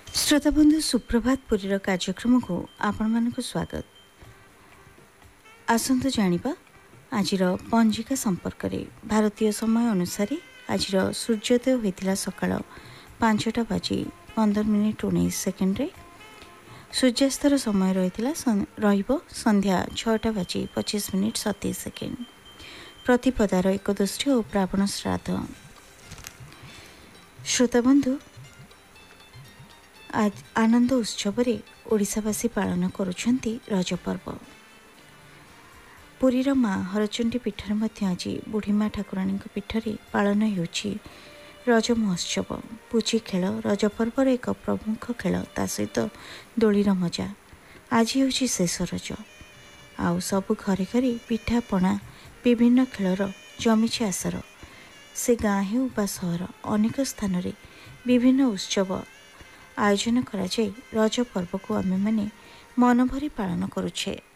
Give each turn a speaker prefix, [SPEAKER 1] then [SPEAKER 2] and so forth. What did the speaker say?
[SPEAKER 1] श्रोताबंधु सुप्रभात पुरीर कार्यक्रम को आपण स्वागत। आसंतु जानिबा आजिर पंजिका संपर्क रे। भारतीय समय अनुसार आजिर सूर्योदय होइतिला सकाळ 5:15 रे। सूर्यास्तर समय रहिबो संध्या 6:25 प्रतिपदार एकदृष्टि और प्रावण श्राद्ध। श्रोताबंधु आज आनंद उत्सव ओडिशावासी पालन करुछंती रज पर्व। पुरीर माँ हरचंडी पीठर मध्य आज बुढ़ीमा ठाकुराणी पीठरे पालन होउछि रज महोत्सव। पुची खेल रज पर्वर एक प्रमुख खेल, ता सहित दोलीर मजा। आज होउछि शेष रज, आउ सबु घरे घरे पिठा पणा विभिन्न खेलर जमिछि आसर। से गाँ हेउ बा सहर अनेक स्थान रे विभिन्न उत्सव आयोजन कराଯାଇ रज पर्व को आमे माने मन भरी पालन करुछे।